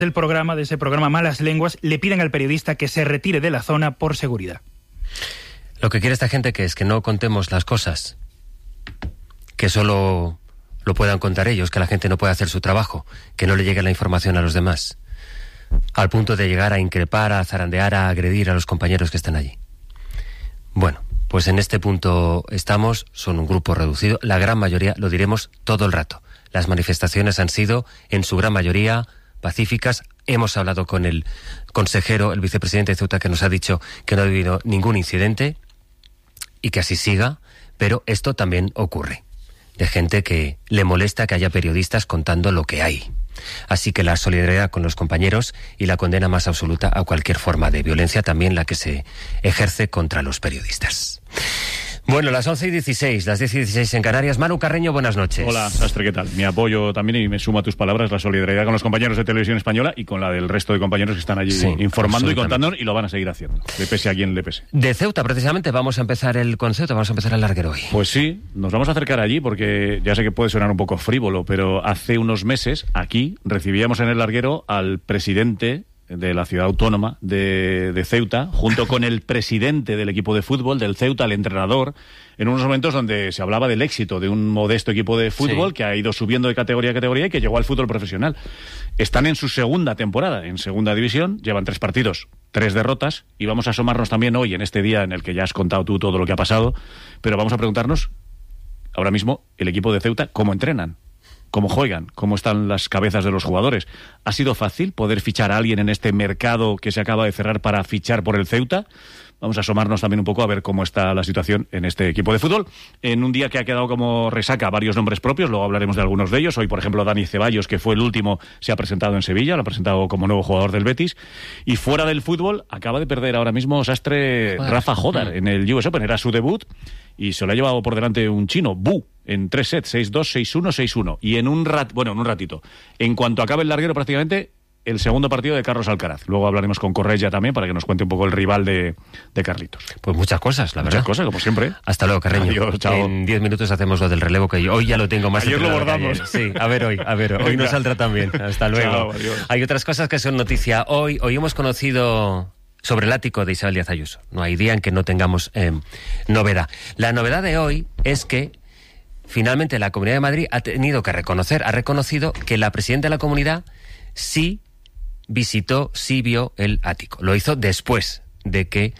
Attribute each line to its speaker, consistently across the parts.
Speaker 1: de ese programa Malas Lenguas, le piden al periodista que se retire de la zona por seguridad.
Speaker 2: Lo que quiere esta gente que es que no contemos las cosas, que solo lo puedan contar ellos, que la gente no pueda hacer su trabajo, que no le llegue la información a los demás, al punto de llegar a increpar, a zarandear, a agredir a los compañeros que están allí. Bueno, pues en este punto estamos, son un grupo reducido, la gran mayoría, lo diremos todo el rato. Las manifestaciones han sido, en su gran mayoría, pacíficas. Hemos hablado con el consejero, el vicepresidente de Ceuta, que nos ha dicho que no ha habido ningún incidente y que así siga, pero esto también ocurre, de gente que le molesta que haya periodistas contando lo que hay. Así que la solidaridad con los compañeros y la condena más absoluta a cualquier forma de violencia, también la que se ejerce contra los periodistas. Bueno, las 11:16, las 10:16 en Canarias. Manu Carreño, buenas noches.
Speaker 3: Hola, Sastre, ¿qué tal? Mi apoyo también, y me sumo a tus palabras, la solidaridad con los compañeros de Televisión Española y con la del resto de compañeros que están allí informando y contando, y lo van a seguir haciendo, le pese a quien le pese.
Speaker 2: De Ceuta, precisamente, vamos a empezar con Ceuta, vamos a empezar el larguero hoy.
Speaker 3: Pues sí, nos vamos a acercar allí porque ya sé que puede sonar un poco frívolo, pero hace unos meses aquí recibíamos en el larguero al presidente de la ciudad autónoma de Ceuta, junto con el presidente del equipo de fútbol del Ceuta, el entrenador, en unos momentos donde se hablaba del éxito de un modesto equipo de fútbol que ha ido subiendo de categoría a categoría y que llegó al fútbol profesional. Están en su segunda temporada, en segunda división, llevan 3 partidos, 3 derrotas, y vamos a asomarnos también hoy, en este día en el que ya has contado tú todo lo que ha pasado, pero vamos a preguntarnos, ahora mismo, el equipo de Ceuta, ¿cómo entrenan? ¿Cómo juegan? ¿Cómo están las cabezas de los jugadores? ¿Ha sido fácil poder fichar a alguien en este mercado que se acaba de cerrar para fichar por el Ceuta? Vamos a asomarnos también un poco a ver cómo está la situación en este equipo de fútbol. En un día que ha quedado como resaca varios nombres propios, luego hablaremos de algunos de ellos. Hoy, por ejemplo, Dani Ceballos, que fue el último, se ha presentado en Sevilla, lo ha presentado como nuevo jugador del Betis. Y fuera del fútbol, acaba de perder ahora mismo Sastre Rafa Jodar en el US Open. Era su debut y se lo ha llevado por delante un chino, Bu, en 3 sets, 6-2, 6-1, 6-1. Y en un ratito, en cuanto acabe el larguero prácticamente, el segundo partido de Carlos Alcaraz. Luego hablaremos con Correia también para que nos cuente un poco el rival de Carlitos.
Speaker 2: Pues muchas cosas, la verdad.
Speaker 3: Muchas cosas, como siempre.
Speaker 2: Hasta luego, Carreño.
Speaker 3: Adiós, chao.
Speaker 2: En 10 minutos hacemos lo del relevo, que hoy ya lo tengo más.
Speaker 3: Ayer lo bordamos.
Speaker 2: Sí, a ver hoy no saldrá tan bien. Hasta luego.
Speaker 3: Chao, adiós.
Speaker 2: Hay otras cosas que son noticia. Hoy hemos conocido sobre el ático de Isabel Díaz Ayuso. No hay día en que no tengamos novedad. La novedad de hoy es que finalmente la Comunidad de Madrid ha reconocido que la presidenta de la comunidad sí vio el ático. Lo hizo después de que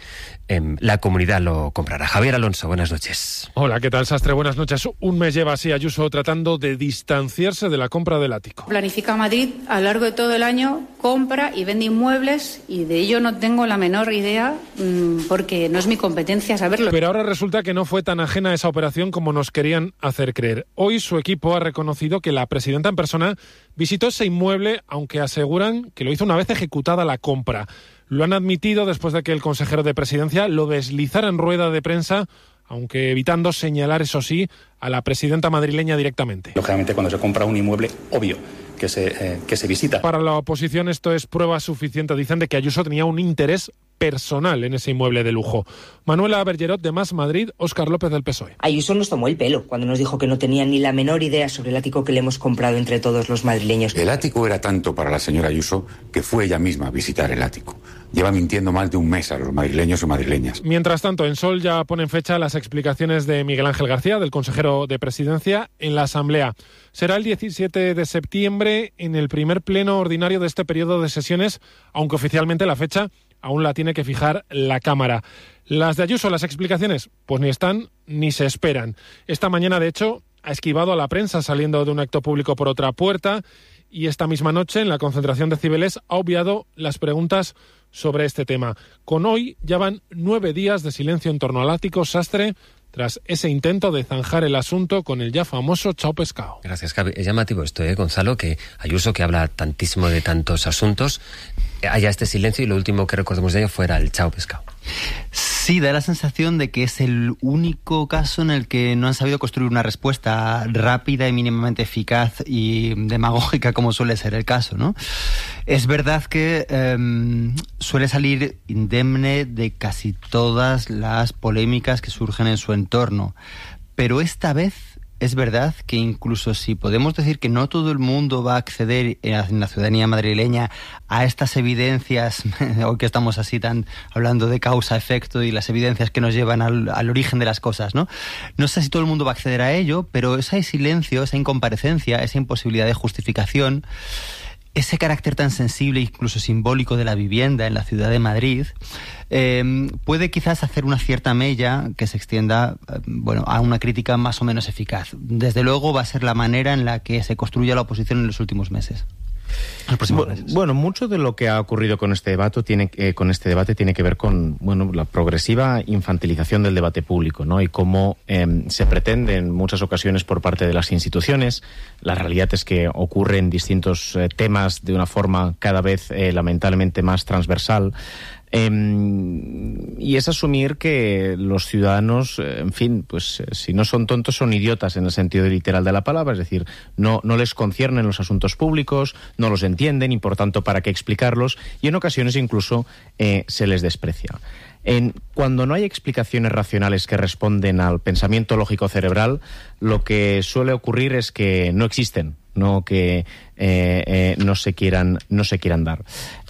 Speaker 2: la comunidad lo comprara. Javier Alonso, buenas noches.
Speaker 4: Hola, ¿qué tal, Sastre? Buenas noches. Un mes lleva así Ayuso tratando de distanciarse de la compra del ático.
Speaker 5: Planifica Madrid a lo largo de todo el año, compra y vende inmuebles, y de ello no tengo la menor idea porque no es mi competencia saberlo.
Speaker 4: Pero ahora resulta que no fue tan ajena a esa operación como nos querían hacer creer. Hoy su equipo ha reconocido que la presidenta en persona visitó ese inmueble, aunque aseguran que lo hizo una vez ejecutada la compra. Lo han admitido después de que el consejero de Presidencia lo deslizara en rueda de prensa, aunque evitando señalar, eso sí, a la presidenta madrileña directamente.
Speaker 6: Lógicamente, cuando se compra un inmueble, obvio que se visita.
Speaker 4: Para la oposición esto es prueba suficiente, dicen, de que Ayuso tenía un interés personal en ese inmueble de lujo. Manuela Bergerot, de Más Madrid, Óscar López, del PSOE.
Speaker 7: Ayuso nos tomó el pelo cuando nos dijo que no tenía ni la menor idea sobre el ático que le hemos comprado entre todos los madrileños.
Speaker 8: El ático era tanto para la señora Ayuso que fue ella misma a visitar el ático. Lleva mintiendo más de un mes a los madrileños y madrileñas.
Speaker 4: Mientras tanto, en Sol ya ponen fecha las explicaciones de Miguel Ángel García, del consejero de Presidencia, en la Asamblea. Será el 17 de septiembre en el primer pleno ordinario de este periodo de sesiones, aunque oficialmente la fecha aún la tiene que fijar la Cámara. Las de Ayuso, las explicaciones, pues ni están ni se esperan. Esta mañana, de hecho, ha esquivado a la prensa saliendo de un acto público por otra puerta, y esta misma noche, en la concentración de Cibeles, ha obviado las preguntas sobre este tema. Con hoy ya van 9 días de silencio en torno al ático, Sastre, tras ese intento de zanjar el asunto con el ya famoso Chao Pescado.
Speaker 2: Gracias, Javi. Es llamativo esto, Gonzalo, que Ayuso, que habla tantísimo de tantos asuntos, haya este silencio y lo último que recordemos de ello fuera el Chao Pescado.
Speaker 9: Sí, da la sensación de que es el único caso en el que no han sabido construir una respuesta rápida y mínimamente eficaz y demagógica, como suele ser el caso, ¿no? Es verdad que suele salir indemne de casi todas las polémicas que surgen en su entorno, pero esta vez es verdad que incluso si podemos decir que no todo el mundo va a acceder en la ciudadanía madrileña a estas evidencias, hoy que estamos así tan hablando de causa-efecto y las evidencias que nos llevan al origen de las cosas, ¿no? No sé si todo el mundo va a acceder a ello, pero ese silencio, esa incomparecencia, esa imposibilidad de justificación, ese carácter tan sensible e incluso simbólico de la vivienda en la ciudad de Madrid puede quizás hacer una cierta mella que se extienda a una crítica más o menos eficaz. Desde luego va a ser la manera en la que se construye la oposición en los últimos meses.
Speaker 10: Bueno, mucho de lo que ha ocurrido con este debate tiene que ver con la progresiva infantilización del debate público, ¿no? Y cómo se pretende en muchas ocasiones por parte de las instituciones. La realidad es que ocurren distintos temas de una forma cada vez lamentablemente más transversal. Y es asumir que los ciudadanos, en fin, pues si no son tontos, son idiotas en el sentido literal de la palabra, es decir, no les conciernen los asuntos públicos, no los entienden y por tanto para qué explicarlos, y en ocasiones incluso se les desprecia. Cuando no hay explicaciones racionales que responden al pensamiento lógico cerebral, lo que suele ocurrir es que no existen, no que no se quieran dar.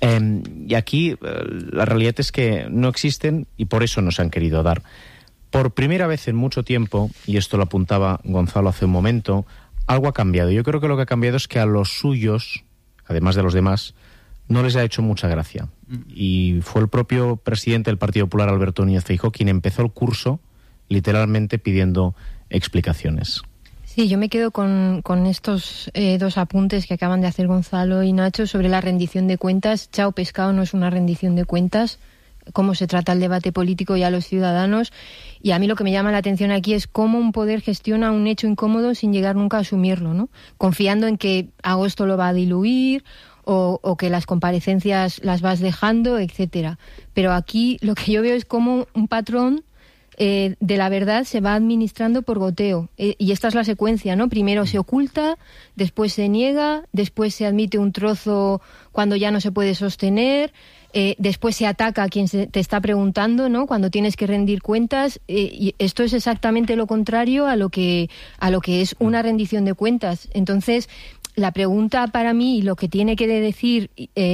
Speaker 10: Y aquí la realidad es que no existen y por eso no se han querido dar. Por primera vez en mucho tiempo, y esto lo apuntaba Gonzalo hace un momento, algo ha cambiado. Yo creo que lo que ha cambiado es que a los suyos, además de los demás, no les ha hecho mucha gracia. Y fue el propio presidente del Partido Popular, Alberto Núñez Feijóo, quien empezó el curso literalmente pidiendo explicaciones.
Speaker 11: Sí, yo me quedo con estos dos apuntes que acaban de hacer Gonzalo y Nacho sobre la rendición de cuentas. Chao pescado no es una rendición de cuentas, cómo se trata el debate político y a los ciudadanos. Y a mí lo que me llama la atención aquí es cómo un poder gestiona un hecho incómodo sin llegar nunca a asumirlo, ¿no? Confiando en que agosto lo va a diluir o que las comparecencias las vas dejando, etcétera. Pero aquí lo que yo veo es cómo un patrón de la verdad se va administrando por goteo. Y esta es la secuencia, ¿no? Primero se oculta, después se niega, después se admite un trozo cuando ya no se puede sostener, después se ataca a quien te está preguntando, ¿no? Cuando tienes que rendir cuentas. Y esto es exactamente lo contrario a lo que es una rendición de cuentas. Entonces, la pregunta para mí y lo que tiene que decir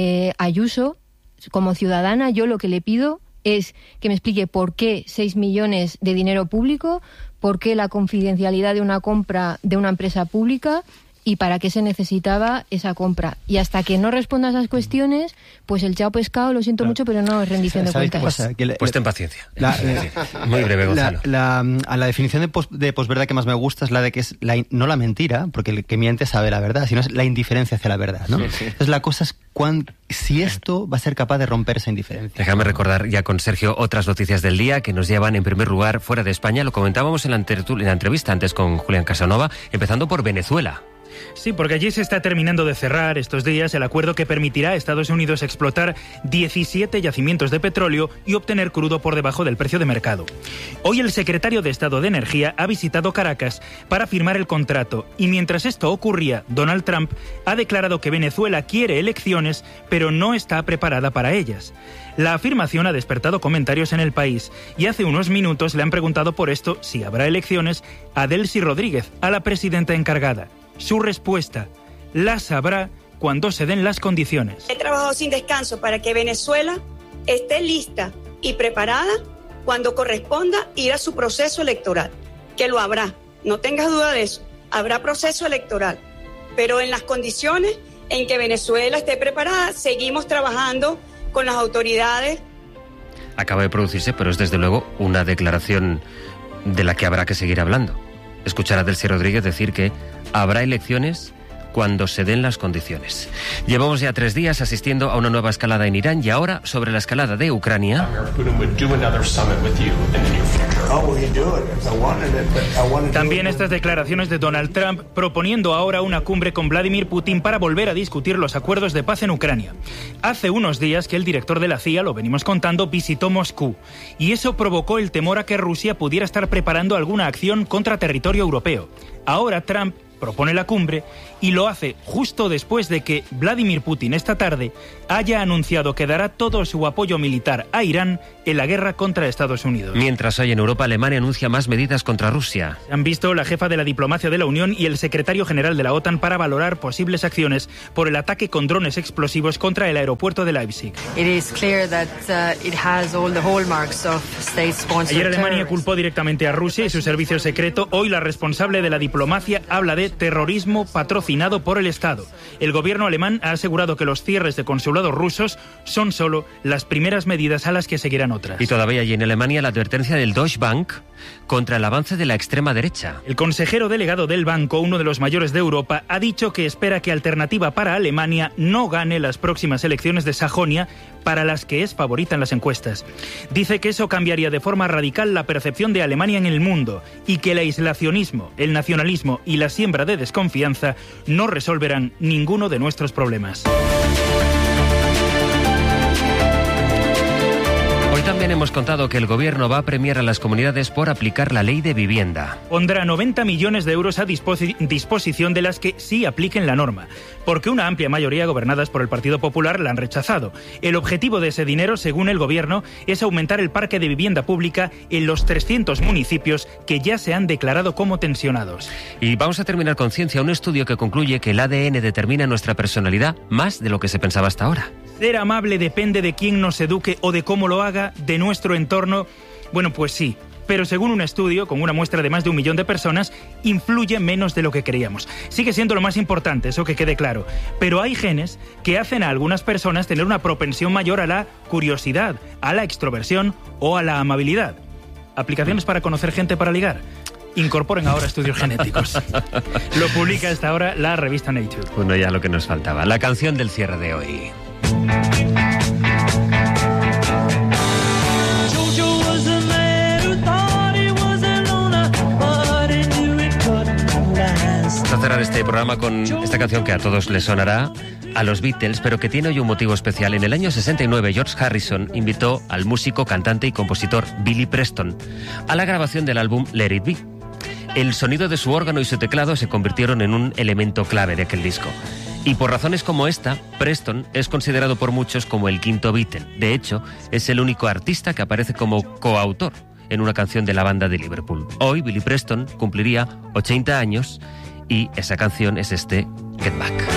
Speaker 11: Ayuso, como ciudadana, yo lo que le pido es que me explique por qué 6 millones de dinero público, por qué la confidencialidad de una compra de una empresa pública y para qué se necesitaba esa compra. Y hasta que no responda a esas cuestiones, pues el chao pescado, lo siento mucho, pero no es rendición de cuentas.
Speaker 2: Pues ten paciencia. Muy breve, Gonzalo.
Speaker 9: A la definición de posverdad que más me gusta es la de que es no la mentira, porque el que miente sabe la verdad, sino es la indiferencia hacia la verdad, ¿no? Sí. Entonces la cosa es si esto va a ser capaz de romper esa indiferencia.
Speaker 2: Déjame recordar ya con Sergio otras noticias del día que nos llevan en primer lugar fuera de España. Lo comentábamos en la entrevista antes con Julián Casanova, empezando por Venezuela.
Speaker 1: Sí, porque allí se está terminando de cerrar estos días el acuerdo que permitirá a Estados Unidos explotar 17 yacimientos de petróleo y obtener crudo por debajo del precio de mercado. Hoy el secretario de Estado de Energía ha visitado Caracas para firmar el contrato y mientras esto ocurría, Donald Trump ha declarado que Venezuela quiere elecciones, pero no está preparada para ellas. La afirmación ha despertado comentarios en el país y hace unos minutos le han preguntado por esto si habrá elecciones a Delcy Rodríguez, a la presidenta encargada. Su respuesta: las habrá cuando se den las condiciones.
Speaker 12: He trabajado sin descanso para que Venezuela esté lista y preparada cuando corresponda ir a su proceso electoral, que lo habrá, no tengas duda de eso, habrá proceso electoral, pero en las condiciones en que Venezuela esté preparada, seguimos trabajando con las autoridades.
Speaker 2: Acaba de producirse, pero es desde luego una declaración de la que habrá que seguir hablando. Escuchar a Delcy Rodríguez decir que habrá elecciones cuando se den las condiciones. Llevamos ya 3 días asistiendo a una nueva escalada en Irán y ahora sobre la escalada de Ucrania.
Speaker 1: También estas declaraciones de Donald Trump proponiendo ahora una cumbre con Vladimir Putin para volver a discutir los acuerdos de paz en Ucrania. Hace unos días que el director de la CIA, lo venimos contando, visitó Moscú y eso provocó el temor a que Rusia pudiera estar preparando alguna acción contra territorio europeo. Ahora Trump propone la cumbre y lo hace justo después de que Vladimir Putin esta tarde haya anunciado que dará todo su apoyo militar a Irán en la guerra contra Estados Unidos.
Speaker 2: Mientras hoy en Europa Alemania anuncia más medidas contra Rusia.
Speaker 1: Han visto la jefa de la diplomacia de la Unión y el secretario general de la OTAN para valorar posibles acciones por el ataque con drones explosivos contra el aeropuerto de Leipzig. Ayer Alemania culpó directamente a Rusia y su servicio secreto. Hoy la responsable de la diplomacia habla de terrorismo patrocinado por el Estado. El gobierno alemán ha asegurado que los cierres de consulados rusos son solo las primeras medidas a las que seguirán otras.
Speaker 2: Y todavía hay en Alemania la advertencia del Deutsche Bank contra el avance de la extrema derecha.
Speaker 1: El consejero delegado del banco, uno de los mayores de Europa, ha dicho que espera que Alternativa para Alemania no gane las próximas elecciones de Sajonia, para las que es favorita en las encuestas. Dice que eso cambiaría de forma radical la percepción de Alemania en el mundo y que el aislacionismo, el nacionalismo y la siembra de desconfianza no resolverán ninguno de nuestros problemas.
Speaker 2: Hoy también hemos contado que el gobierno va a premiar a las comunidades por aplicar la ley de vivienda.
Speaker 1: Pondrá 90 millones de euros a disposición de las que sí apliquen la norma, porque una amplia mayoría gobernadas por el Partido Popular la han rechazado. El objetivo de ese dinero, según el gobierno, es aumentar el parque de vivienda pública en los 300 municipios que ya se han declarado como tensionados.
Speaker 2: Y vamos a terminar con ciencia, un estudio que concluye que el ADN determina nuestra personalidad más de lo que se pensaba hasta ahora.
Speaker 1: ¿Ser amable depende de quién nos eduque o de cómo lo haga, de nuestro entorno? Bueno, pues sí. Pero según un estudio, con una muestra de más de 1 millón de personas, influye menos de lo que creíamos. Sigue siendo lo más importante, eso que quede claro. Pero hay genes que hacen a algunas personas tener una propensión mayor a la curiosidad, a la extroversión o a la amabilidad. ¿Aplicaciones para conocer gente para ligar? Incorporen ahora estudios genéticos. Lo publica a esta hora la revista Nature.
Speaker 2: Bueno, ya lo que nos faltaba. La canción del cierre de hoy. Vamos a cerrar este programa con esta canción que a todos les sonará, a los Beatles, pero que tiene hoy un motivo especial. En el año 69, George Harrison invitó al músico, cantante y compositor Billy Preston a la grabación del álbum Let It Be. El sonido de su órgano y su teclado se convirtieron en un elemento clave de aquel disco. Y por razones como esta, Preston es considerado por muchos como el quinto Beatle. De hecho, es el único artista que aparece como coautor en una canción de la banda de Liverpool. Hoy, Billy Preston cumpliría 80 años y esa canción es este Get Back.